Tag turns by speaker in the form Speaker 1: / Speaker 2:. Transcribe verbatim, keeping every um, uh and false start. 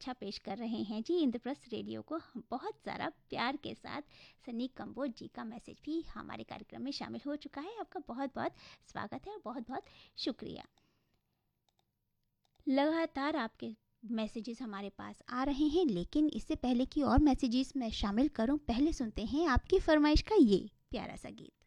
Speaker 1: अच्छा पेश कर रहे हैं जी इंद्रप्रस्थ रेडियो को बहुत सारा प्यार के साथ। सनी कंबोज जी का मैसेज भी हमारे कार्यक्रम में शामिल हो चुका है। आपका बहुत बहुत स्वागत है और बहुत बहुत शुक्रिया। लगातार आपके मैसेजेस हमारे पास आ रहे हैं, लेकिन इससे पहले कि और मैसेजेस मैं शामिल करूं, पहले सुनते हैं आपकी फरमाइश का ये प्यारा सा गीत।